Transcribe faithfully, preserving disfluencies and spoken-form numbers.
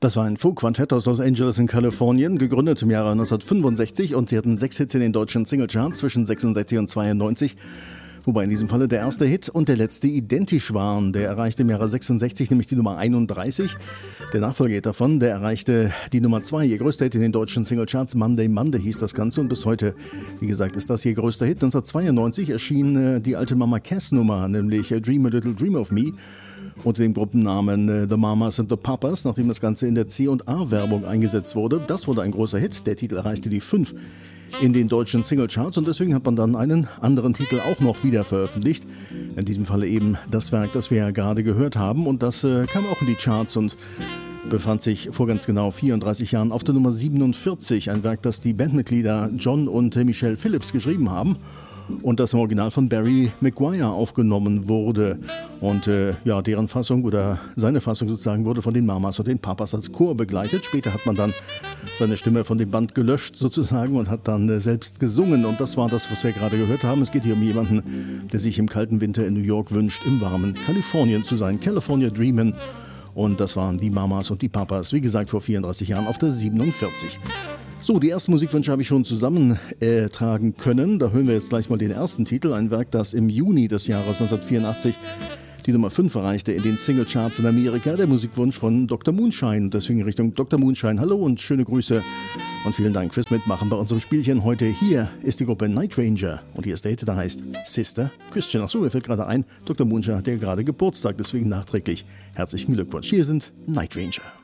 Das war ein Folk-Quartett aus Los Angeles in Kalifornien, gegründet im Jahre neunzehnhundertfünfundsechzig, und sie hatten sechs Hits in den deutschen Singlecharts zwischen sechsundsechzig und zweiundneunzig. Wobei in diesem Falle der erste Hit und der letzte identisch waren. Der erreichte im Jahre sechsundsechzig nämlich die Nummer einunddreißig. Der Nachfolger davon, der erreichte die Nummer zwei. Ihr größter Hit in den deutschen Singlecharts, Monday Monday hieß das Ganze, und bis heute, wie gesagt, ist das ihr größter Hit. neunzehnhundertzweiundneunzig erschien äh, die alte Mama Cass Nummer, nämlich äh, Dream a Little Dream of Me, unter dem Gruppennamen äh, The Mamas and the Papas, nachdem das Ganze in der C und A-Werbung eingesetzt wurde. Das wurde ein großer Hit. Der Titel erreichte die fünf in den deutschen Singlecharts, und deswegen hat man dann einen anderen Titel auch noch wieder veröffentlicht. In diesem Falle eben das Werk, das wir ja gerade gehört haben, und das äh, kam auch in die Charts und befand sich vor ganz genau vierunddreißig Jahren auf der Nummer siebenundvierzig. Ein Werk, das die Bandmitglieder John und äh, Michelle Phillips geschrieben haben und das im Original von Barry Maguire aufgenommen wurde. Und äh, ja, deren Fassung oder seine Fassung sozusagen wurde von den Mamas und den Papas als Chor begleitet. Später hat man dann seine Stimme von dem Band gelöscht sozusagen und hat dann äh, selbst gesungen. Und das war das, was wir gerade gehört haben. Es geht hier um jemanden, der sich im kalten Winter in New York wünscht, im warmen Kalifornien zu sein. California Dreamin'. Und das waren die Mamas und die Papas, wie gesagt, vor vierunddreißig Jahren auf der siebenundvierzig. So, die ersten Musikwünsche habe ich schon zusammentragen können. Da hören wir jetzt gleich mal den ersten Titel. Ein Werk, das im Juni des Jahres neunzehnhundertvierundachtzig die Nummer fünf erreichte in den Singlecharts in Amerika. Der Musikwunsch von Doktor Moonshine. Deswegen Richtung Doktor Moonshine. Hallo und schöne Grüße und vielen Dank fürs Mitmachen bei unserem Spielchen heute. Hier ist die Gruppe Night Ranger und hier ist der Hit, der heißt Sister Christian. Achso, mir fällt gerade ein, Doktor Moonshine hat ja gerade Geburtstag, deswegen nachträglich herzlichen Glückwunsch. Hier sind Night Ranger.